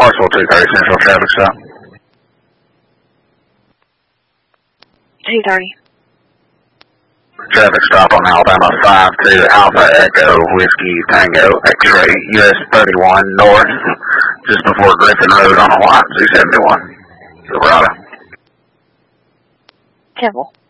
Parcel 230 Central traffic stop. 230. Traffic stop on Alabama 52 Alpha Echo Whiskey Tango X-ray US 31 North, just before Griffin Road on a lot 271. Silverado. Careful.